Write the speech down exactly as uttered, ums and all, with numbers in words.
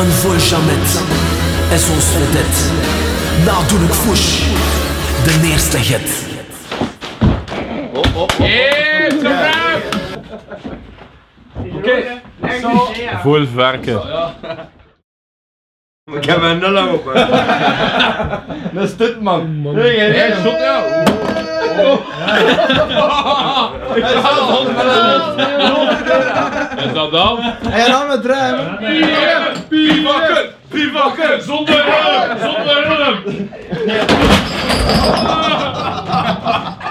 Een vol jamet is ons vedette. Nadoelijk fouche, de eerste hit. Oh, oh, oh. Eeuw, oké, zo. Vol varken. Ik heb een nul op. Dat is dit, man. Nee, jij Hey, stop jou. Is dat dan? En dan met ruim. Biebakken! Biebakken! Zonder rullen! Zonder rullen!